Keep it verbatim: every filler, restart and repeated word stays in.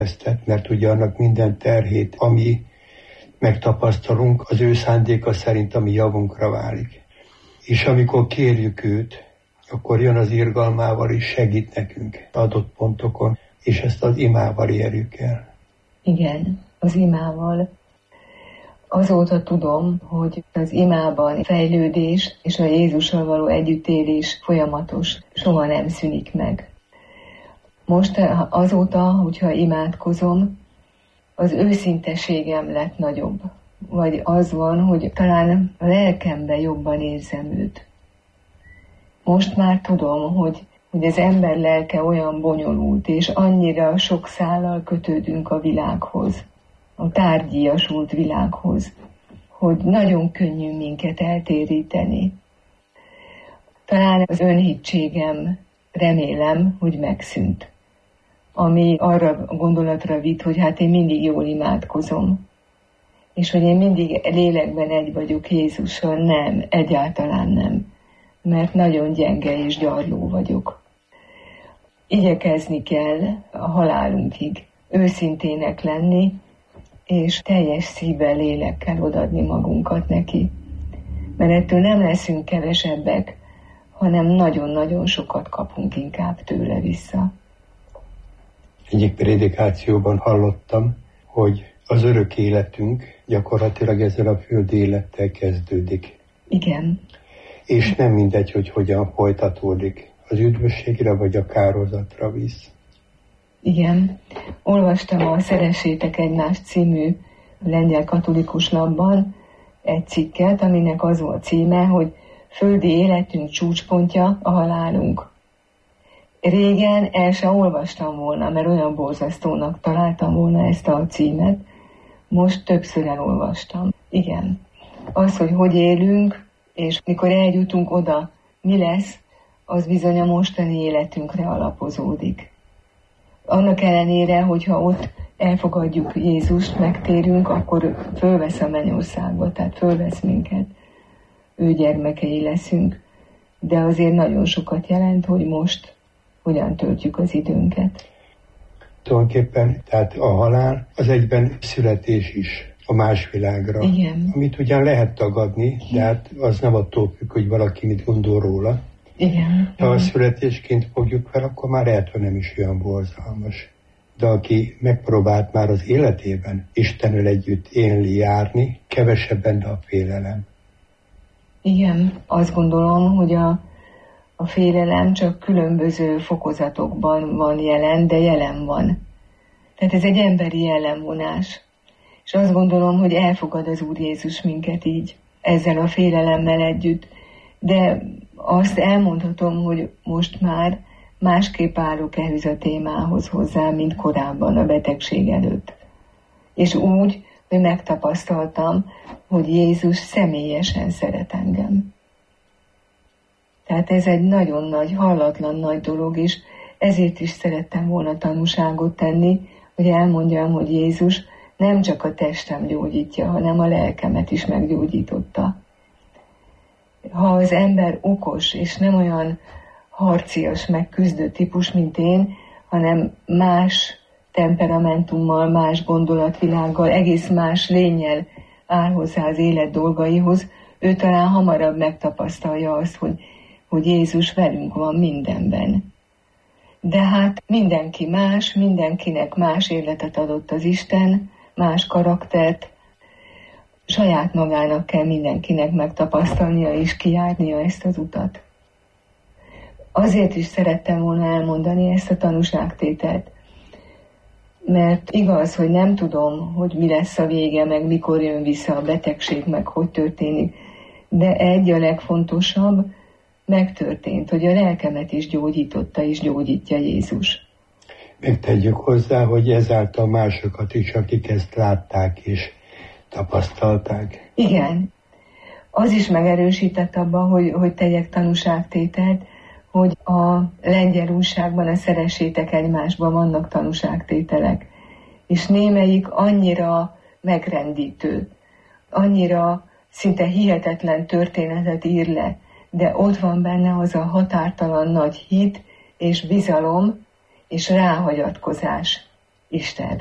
ezt, mert ugye annak minden terhét, ami megtapasztalunk, az ő szándéka szerint a mi javunkra válik. És amikor kérjük őt, akkor jön az irgalmával és segít nekünk adott pontokon, és ezt az imával érjük el. Igen, az imával. Azóta tudom, hogy az imában fejlődés és a Jézussal való együttélés folyamatos, soha nem szűnik meg. Most azóta, hogyha imádkozom, az őszinteségem lett nagyobb. Vagy az van, hogy talán a lelkemben jobban érzem őt. Most már tudom, hogy, hogy az ember lelke olyan bonyolult, és annyira sok szállal kötődünk a világhoz, a tárgyiasult világhoz, hogy nagyon könnyű minket eltéríteni. Talán az önhitségem, remélem, hogy megszűnt. Ami arra a gondolatra vitt, hogy hát én mindig jól imádkozom. És hogy én mindig lélekben egy vagyok Jézussal. Nem, egyáltalán nem. Mert nagyon gyenge és gyarló vagyok. Igyekezni kell a halálunkig őszintének lenni, és teljes szívvel, lélekkel odadni magunkat neki. Mert ettől nem leszünk kevesebbek, hanem nagyon-nagyon sokat kapunk inkább tőle vissza. Egyik prédikációban hallottam, hogy az örök életünk gyakorlatilag ezzel a földi élettel kezdődik. Igen. És nem mindegy, hogy hogyan folytatódik. Az üdvösségre vagy a kározatra visz. Igen. Olvastam a Szeressétek egymást című lengyel katolikus lapban egy cikket, aminek az volt címe, hogy földi életünk csúcspontja a halálunk. Régen el sem olvastam volna, mert olyan borzasztónak találtam volna ezt a címet. Most többször elolvastam. Igen. Az, hogy hogy élünk, és mikor eljutunk oda, mi lesz, az bizony a mostani életünkre alapozódik. Annak ellenére, hogyha ott elfogadjuk Jézust, megtérünk, akkor fölvesz a mennyországba, tehát fölvesz minket. Ő gyermekei leszünk. De azért nagyon sokat jelent, hogy most hogyan töltjük az időnket. Tulajdonképpen, tehát a halál az egyben születés is a más világra. Igen. Amit ugyan lehet tagadni, de hát az nem attól függ, hogy valaki mit gondol róla. Igen. Ha a születésként fogjuk fel, akkor már lehet, hogy nem is olyan borzalmas. De aki megpróbált már az életében Istennel együtt élni, járni, kevesebb benne a félelem. Igen, azt gondolom, hogy a, a félelem csak különböző fokozatokban van jelen, de jelen van. Tehát ez egy emberi jellemvonás. És azt gondolom, hogy elfogad az Úr Jézus minket így, ezzel a félelemmel együtt. De azt elmondhatom, hogy most már másképp állok ehhez a témához hozzá, mint korábban a betegség előtt. És úgy, hogy megtapasztaltam, hogy Jézus személyesen szeret engem. Tehát ez egy nagyon nagy, hallatlan nagy dolog, és ezért is szerettem volna tanúságot tenni, hogy elmondjam, hogy Jézus nem csak a testem gyógyítja, hanem a lelkemet is meggyógyította. Ha az ember okos, és nem olyan harcias, megküzdő típus, mint én, hanem más temperamentummal, más gondolatvilággal, egész más lénnyel áll hozzá az élet dolgaihoz, ő talán hamarabb megtapasztalja azt, hogy, hogy Jézus velünk van mindenben. De hát mindenki más, mindenkinek más életet adott az Isten, más karaktert, saját magának kell mindenkinek megtapasztalnia és kijárnia ezt az utat. Azért is szerettem volna elmondani ezt a tanúságtételt, mert igaz, hogy nem tudom, hogy mi lesz a vége, meg mikor jön vissza a betegség, meg hogy történik, de egy a legfontosabb, megtörtént, hogy a lelkemet is gyógyította és gyógyítja Jézus. Megtegyük hozzá, hogy ezáltal másokat is, akik ezt látták és tapasztalták. Igen. Az is megerősített abban, hogy, hogy tegyek tanúságtételt, hogy a lengyel újságban, a Szeressétek egymásban vannak tanúságtételek. És némelyik annyira megrendítő, annyira szinte hihetetlen történetet ír le, de ott van benne az a határtalan nagy hit és bizalom és ráhagyatkozás Isten.